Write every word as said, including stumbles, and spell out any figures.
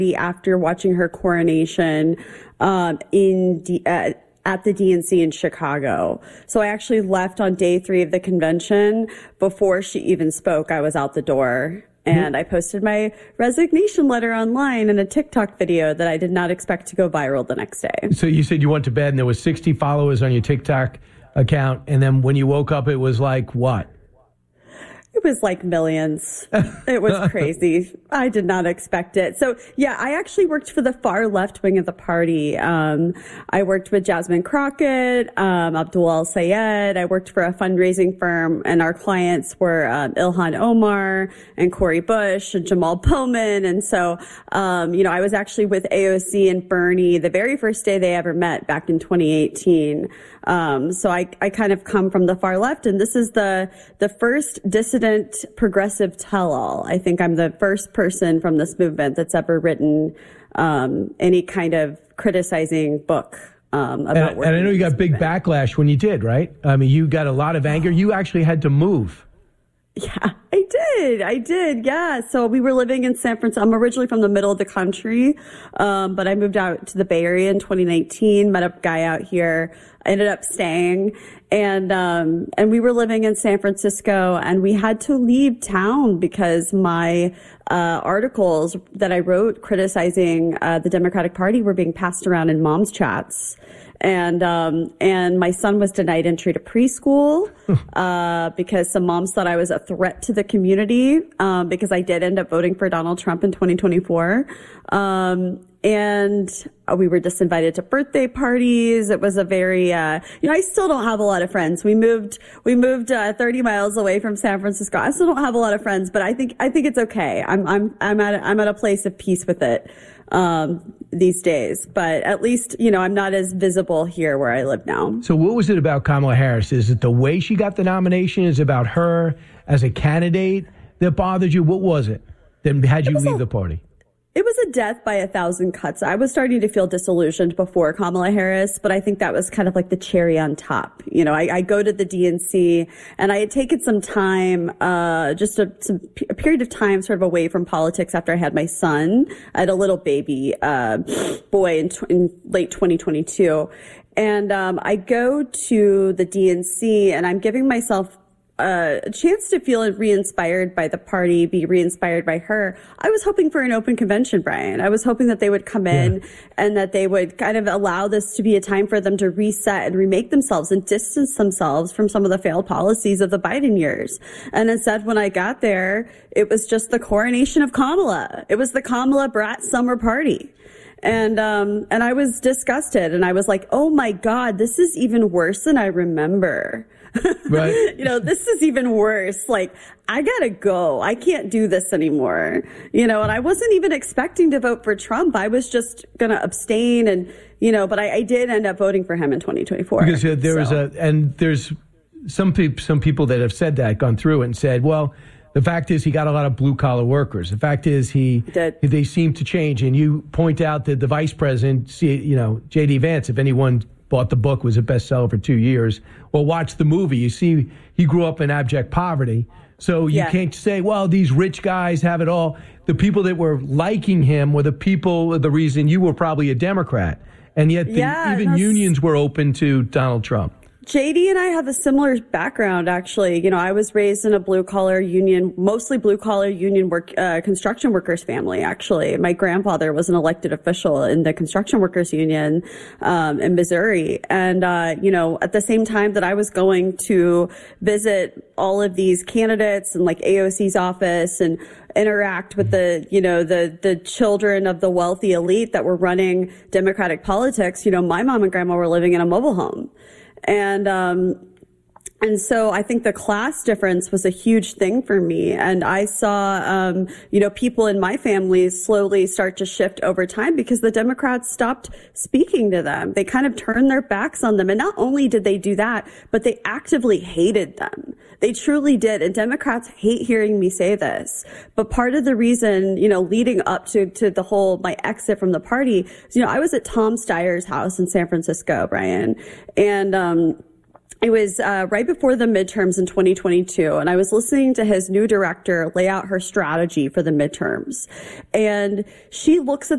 after watching her coronation um, in D- uh, at the D N C in Chicago. So I actually left on day three of the convention. Before she even spoke, I was out the door. And I posted my resignation letter online in a TikTok video that I did not expect to go viral the next day. So you said you went to bed and there was sixty followers on your TikTok account. And then when you woke up, it was like what? It was like millions. It was crazy. I did not expect it. So, yeah, I actually worked for the far left wing of the party. Um, I worked with Jasmine Crockett, um, Abdul El-Sayed. I worked for a fundraising firm, and our clients were um, Ilhan Omar and Cori Bush and Jamal Bowman. And so, um, you know, I was actually with A O C and Bernie the very first day they ever met back in twenty eighteen. Um, so I, I kind of come from the far left, and this is the, the first dissident progressive tell-all. I think I'm the first person from this movement that's ever written, um, any kind of criticizing book, um, about and, and I know you got big movement. Backlash when you did, right? I mean, you got a lot of anger. You actually had to move. Yeah, I did. I did. Yeah. So we were living in San Francisco. I'm originally from the middle of the country. Um, but I moved out to the Bay Area in twenty nineteen, met a guy out here. I ended up staying, and, um, and we were living in San Francisco, and we had to leave town because my, uh, articles that I wrote criticizing, uh, the Democratic Party were being passed around in mom's chats. And, um, and my son was denied entry to preschool, uh, because some moms thought I was a threat to the community, um, because I did end up voting for Donald Trump in twenty twenty-four. Um, and we were just invited to birthday parties. It was a very, uh, you know, I still don't have a lot of friends. We moved, we moved, uh, thirty miles away from San Francisco. I still don't have a lot of friends, but I think, I think it's okay. I'm, I'm, I'm at, a, I'm at a place of peace with it, um, these days, but at least, you know, I'm not as visible here where I live now. So what was it about Kamala Harris? Is it the way she got the nomination? Is it about her as a candidate that bothered you? What was it that had you leave a- the party? It was a death by a thousand cuts. I was starting to feel disillusioned before Kamala Harris, but I think that was kind of like the cherry on top. You know, I, I go to the D N C, and I had taken some time, uh, just a, some, a period of time sort of away from politics after I had my son. I had a little baby, uh, boy in, tw- in late twenty twenty-two. And, um, I go to the D N C, and I'm giving myself Uh, a chance to feel re-inspired by the party, be re-inspired by her. I was hoping for an open convention, Brian. I was hoping that they would come in yeah. and that they would kind of allow this to be a time for them to reset and remake themselves and distance themselves from some of the failed policies of the Biden years. And instead, when I got there, it was just the coronation of Kamala. It was the Kamala Brat summer party. And, um, and I was disgusted, and I was like, oh my God, this is even worse than I remember. Right. You know, this is even worse. Like, I gotta go. I can't do this anymore. You know, and I wasn't even expecting to vote for Trump. I was just gonna abstain, and, you know, but I, I did end up voting for him in twenty twenty-four. Because uh, there so. was a, and there's some people, some people that have said that, gone through it and said, well, the fact is he got a lot of blue collar workers. The fact is he, Did. they seem to change. And you point out that the vice president, you know, J D Vance, if anyone bought the book, was a bestseller for two years. Well, watch the movie. You see, he grew up in abject poverty. So you yeah. can't say, well, these rich guys have it all. The people that were liking him were the people, the reason you were probably a Democrat. And yet the, yeah, even unions were open to Donald Trump. J D and I have a similar background, actually. You know, I was raised in a blue collar union, mostly blue collar union work, uh, construction workers family, actually. My grandfather was an elected official in the construction workers union, um, in Missouri. And, uh, you know, at the same time that I was going to visit all of these candidates and like A O C's office and interact with the, you know, the, the children of the wealthy elite that were running Democratic politics, you know, my mom and grandma were living in a mobile home. And, um, and so I think the class difference was a huge thing for me. And I saw, um, you know, people in my family slowly start to shift over time because the Democrats stopped speaking to them. They kind of turned their backs on them. And not only did they do that, but they actively hated them. They truly did. And Democrats hate hearing me say this. But part of the reason, you know, leading up to, to the whole, my exit from the party, is, you know, I was at Tom Steyer's house in San Francisco, Brian. And, um, it was uh, right before the midterms in twenty twenty-two, and I was listening to his new director lay out her strategy for the midterms. And she looks at